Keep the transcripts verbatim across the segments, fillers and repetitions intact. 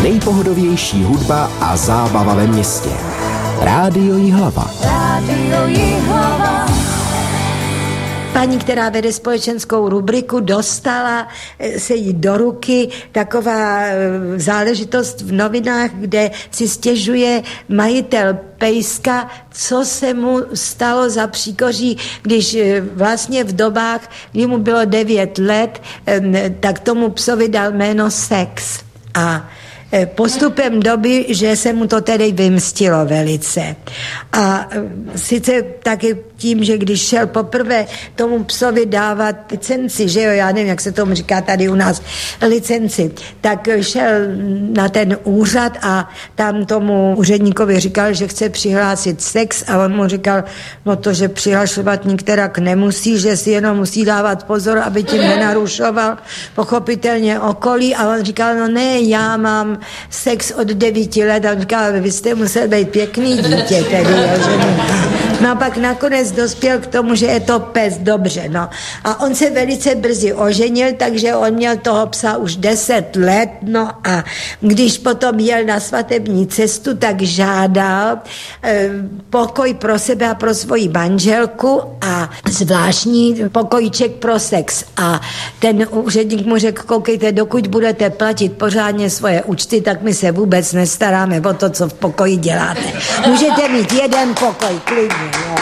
nejpohodovější hudba a zábava ve městě. Rádio Jihlava. Rádio Jihlava. Paní, která vede společenskou rubriku, dostala se jí do ruky taková záležitost v novinách, kde si stěžuje majitel pejska, co se mu stalo za příkoří, když vlastně v dobách, kdy mu bylo devět let, tak tomu psovi dal jméno Sex. A postupem doby, že se mu to tedy vymstilo velice. A sice taky tím, že když šel poprvé tomu psovi dávat licenci, že jo, já nevím, jak se tomu říká tady u nás, licenci, tak šel na ten úřad a tam tomu úředníkovi říkal, že chce přihlásit sex a on mu říkal, no to, že přihlašovat nikterak nemusí, že si jenom musí dávat pozor, aby tím nenarušoval pochopitelně okolí a on říkal, no ne, já mám sex od devíti let a on říkal, vy jste musel být pěkný dítě tedy, jo, že ne. No a pak nakonec dospěl k tomu, že je to pes, dobře, no. A on se velice brzy oženil, takže on měl toho psa už deset let, no a když potom jel na svatební cestu, tak žádal e, pokoj pro sebe a pro svoji manželku a zvláštní pokojíček pro sex. A ten úředník mu řekl, koukejte, dokud budete platit pořádně svoje účty, tak my se vůbec nestaráme o to, co v pokoji děláte. Můžete mít jeden pokoj, klidně, jo.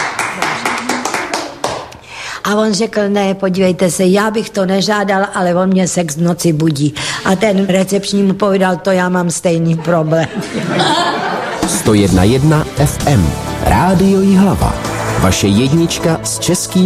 A on řekl, ne, podívejte se, já bych to nežádal, ale on mě sex v noci budí. A ten recepční mu povedal, to já mám stejný problém. sto jedna jedna F M. Rádio Jihlava. Vaše jednička s českým